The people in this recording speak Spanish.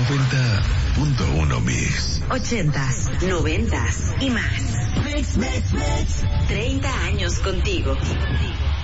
90.1 Mix. 80s, 90s y más. Mix. 30 años contigo.